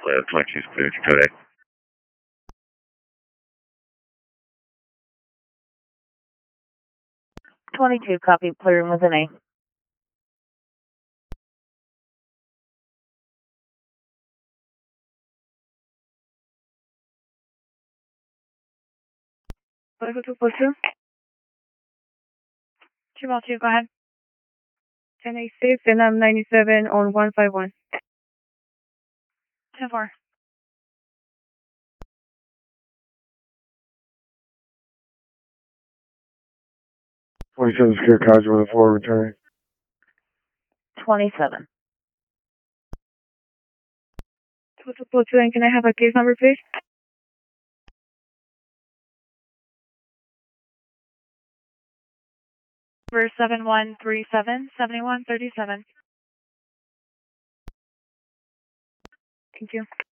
22 is cleared today. 22, copy, clearing with an A. Go to Fulton. 2 go ahead. 1086 and I'm 97 on 151. 10-4. 27 is clear, Kaiser with a 4 returning. 27. Go to Fulton, can I have a case number, please? Number 7137 7137. Thank you.